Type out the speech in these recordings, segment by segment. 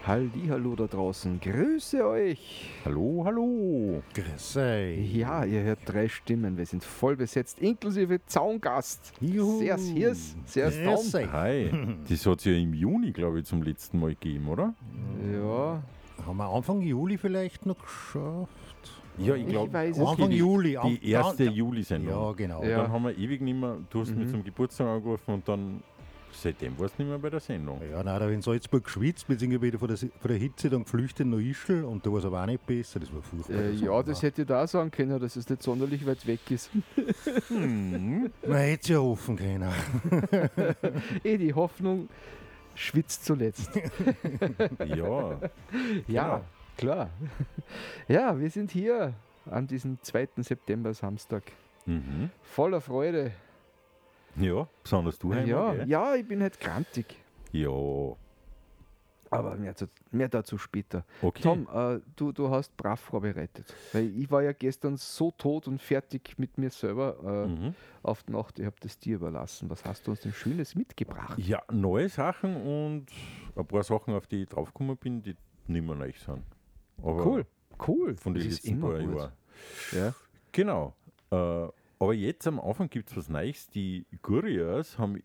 Hallihallo da draußen, grüße euch. Hallo, hallo. Grüß euch. Ja, ihr hört 3 Stimmen, wir sind voll besetzt, inklusive Zaungast. Juhu. Servus Hirs, servus Grüß Tom. euch. Hi. Das hat es ja im Juni, glaube ich, zum letzten Mal gegeben, oder? Ja, Haben wir Anfang Juli vielleicht noch geschafft? Ja, ich ich glaube, weiß es Anfang nicht. Juli. die erste Juli-Sendung. Ja, genau. Und Ja. dann haben wir ewig nicht mehr, du hast mich zum Geburtstag angerufen und dann, seitdem warst du nicht mehr bei der Sendung. Ja, nein, da habe ich in Salzburg geschwitzt, beziehungsweise wieder von der Hitze dann geflüchtet nach Ischl und da war es aber auch nicht besser, das war furchtbar. ja, das hätte ich da auch sagen können, dass es nicht sonderlich weit weg ist. Hm. Man hätte es ja hoffen können. Die Hoffnung schwitzt zuletzt. Ja, Ja, klar. Ja, wir sind hier an diesem 2. September Samstag. mhm. Voller Freude. Ja, besonders du, Heimer, Ja, gell? ja, ich bin halt grantig. Ja, Aber mehr dazu später. okay. Tom, du hast brav vorbereitet. Weil ich war ja gestern so tot und fertig mit mir selber Mhm. auf die Nacht. Ich habe das dir überlassen. Was hast du uns denn Schönes mitgebracht? Ja, neue Sachen und ein paar Sachen, auf die ich draufgekommen bin, die nicht mehr neu sind. Aber Cool. von den Das ist letzten immer paar gut. Jahren. Ja. Genau. Aber jetzt am Anfang gibt es was Neues. Die Gurias haben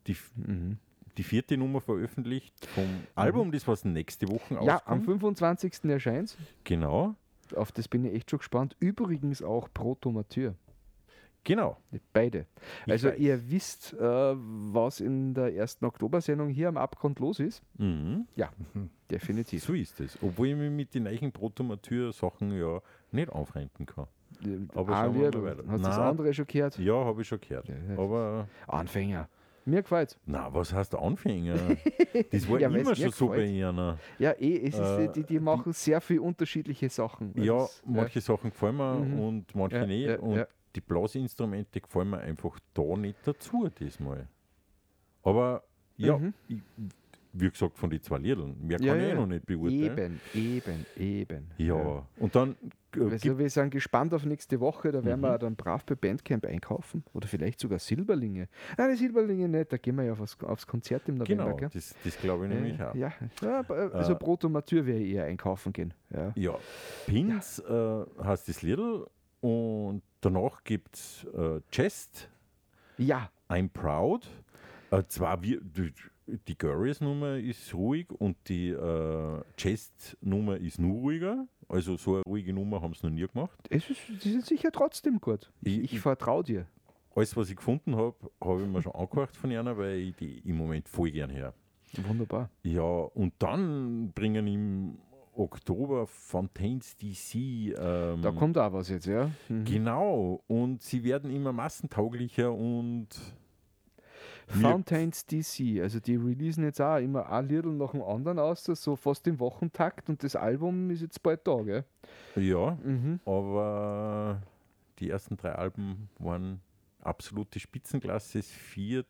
die 4. Nummer veröffentlicht vom Album, das was nächste Woche Ja, am auskommt. 25. erscheint. Genau, Auf das bin ich echt schon gespannt. Übrigens auch Protomatur. genau. Beide. Ich Also weiß. ihr wisst, was in der ersten Oktober-Sendung hier am Abgrund los ist? Mhm. Ja, definitiv. So ist es. Obwohl ich mich mit den neuen Protomatur-Sachen ja nicht aufrenten kann. Aber Ah, schauen wir wir, mal weiter. hast du das Nein. andere schon gehört? Ja, habe ich schon gehört. Ja. Aber, Anfänger. Mir gefällt na, was heißt Anfänger? Das war Ja, weil's immer mir schon so bei gefällt. ihnen. Ja, es ist, die machen sehr viel unterschiedliche Sachen. Ja, Das- manche Sachen gefallen mir und manche Ja, nicht. ja, und ja. die Blasinstrumente gefallen mir einfach da nicht dazu diesmal. Aber ja, wie gesagt, von den 2 Liedern. Mehr kann ich eh noch nicht beurteilen. Eben. Ja, und dann Also wir sind gespannt auf nächste Woche, da werden wir dann brav bei Bandcamp einkaufen oder vielleicht sogar Silberlinge. Nein, die Silberlinge nicht, da gehen wir ja aufs Konzert im November. genau, Gell? das glaube ich nämlich auch. Ja, also Protomatur werde ich eher einkaufen gehen. Ja. Ja, Pins heißt das Liedl und danach gibt es Chest, Ja, I'm Proud. Zwar die Gurias-Nummer ist ruhig und die Chest-Nummer ist nur ruhiger. Also so eine ruhige Nummer haben sie noch nie gemacht. die sind sicher trotzdem gut. Ich vertraue dir. Alles, was ich gefunden habe, habe ich mir schon angehört von einer, weil ich die im Moment voll gern her. Wunderbar. Ja, und dann bringen im Oktober Fontaines DC. Da kommt auch was jetzt, ja. Genau, und sie werden immer massentauglicher und Fountains DC, also die releasen jetzt auch immer ein Liedl nach dem anderen aus, so fast im Wochentakt und das Album ist jetzt bald da, gell? ja, aber die ersten 3 Alben waren absolute Spitzenklasse. Das 4.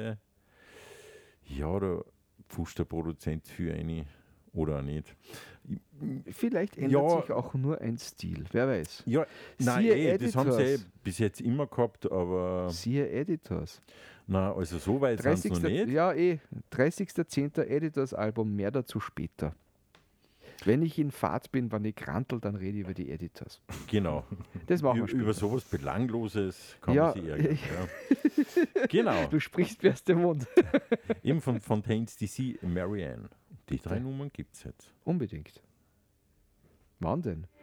Ja, da pfuscht der Produzent für eine oder auch nicht. Vielleicht ändert Ja. sich auch nur ein Stil, wer weiß. Ja, nein, Siehe das haben sie Editors. bis jetzt immer gehabt, aber Siehe Editors. na, also so weit sind sie noch 30. nicht. Ja, 30.10. Editors Album, mehr dazu später. Wenn ich in Fahrt bin, wenn ich krantel, dann rede ich über die Editors. Genau. Das machen wir später. Über sowas Belangloses kann Ja. man sich ärgern. Ja. Genau. Du sprichst wie aus dem Mund. Eben von Fontaines DC, Marianne. Die 3 Nummern gibt es jetzt. Unbedingt. Wann denn?